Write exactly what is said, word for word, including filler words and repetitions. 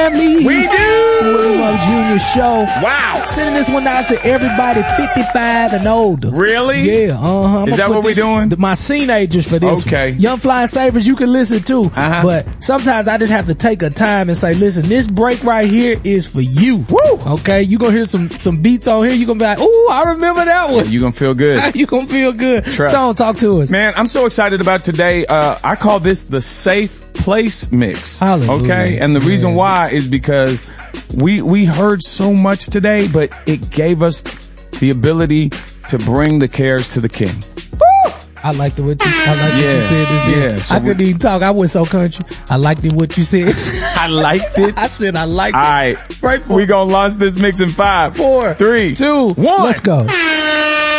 family. We do. It's the Willie Love Junior Show. Wow. Sending this one out to everybody fifty-five and older. Really? Yeah. Uh-huh. Is that what we're doing? My seenagers for this Okay. one. Young Flying Sabres, you can listen too. Uh-huh. But sometimes I just have to take a time and say, listen, this break right here is for you. Woo. Okay? You're going to hear some, some beats on here. You're going to be like, ooh, I remember that one. Yeah, you're going to feel good. You're going to feel good. Trust. Stone, talk to us. Man, I'm so excited about today. Uh, I call this the Safe Place Mix. Hallelujah. Okay? And the reason Yeah. why is because we we heard so much today, but it gave us the ability to bring the cares to the King. Woo! I liked it what you, I liked what Yeah. you said this Yeah. day. So I couldn't we- even talk. I went so country. I liked it what you said. I liked it. I said I liked All it. right. Right for We gonna launch this mix in five, Four, three, two, one. let's go.